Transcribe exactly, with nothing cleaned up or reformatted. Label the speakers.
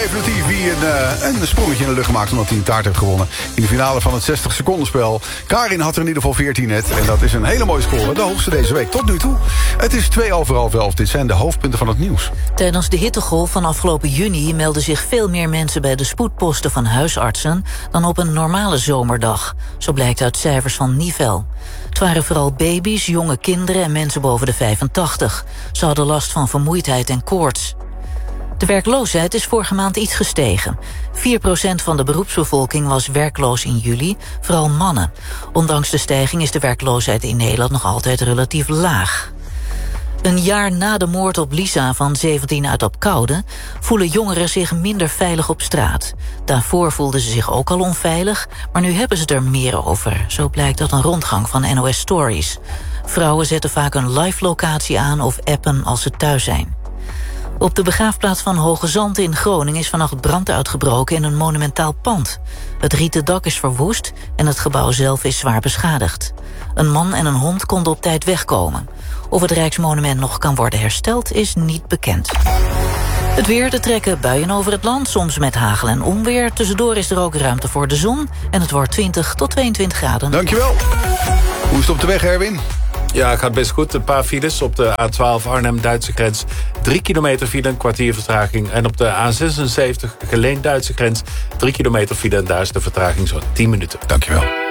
Speaker 1: definitief wie een, uh, een sprongetje in de lucht gemaakt... omdat hij een taart heeft gewonnen in de finale van het zestig seconden spel. Karin had er in ieder geval veertien net. En dat is een hele mooie score. De hoogste deze week tot nu toe. Het is twee over half elf. Dit zijn de hoofdpunten van het nieuws.
Speaker 2: Tijdens de hittegolf van afgelopen juni melden zich veel meer mensen bij de spoedposten van huisartsen dan op een normale zomerdag. Zo blijkt uit cijfers van Nivel. Het waren vooral baby's, jonge kinderen en mensen boven de vijfentachtig. Ze hadden last van vermoeidheid en koorts. De werkloosheid is vorige maand iets gestegen. vier procent van de beroepsbevolking was werkloos in juli, vooral mannen. Ondanks de stijging is de werkloosheid in Nederland nog altijd relatief laag. Een jaar na de moord op Lisa van zeventien uit Apkoude voelen jongeren zich minder veilig op straat. Daarvoor voelden ze zich ook al onveilig, maar nu hebben ze er meer over. Zo blijkt uit een rondgang van N O S Stories. Vrouwen zetten vaak een live locatie aan of appen als ze thuis zijn. Op de begraafplaats van Hoge Zand in Groningen is vannacht brand uitgebroken in een monumentaal pand. Het rieten dak is verwoest en het gebouw zelf is zwaar beschadigd. Een man en een hond konden op tijd wegkomen. Of het Rijksmonument nog kan worden hersteld is niet bekend. Het weer, er trekken buien over het land, soms met hagel en onweer. Tussendoor is er ook ruimte voor de zon en het wordt twintig tot tweeëntwintig graden.
Speaker 1: Dankjewel. Hoe is het op de weg, Erwin?
Speaker 3: Ja, het gaat best goed. Een paar files op de A twaalf Arnhem-Duitse grens. Drie kilometer file, een kwartier vertraging. En op de A zesenzeventig Geleen-Duitse grens. Drie kilometer file en daar is de vertraging zo'n tien minuten.
Speaker 1: Dankjewel.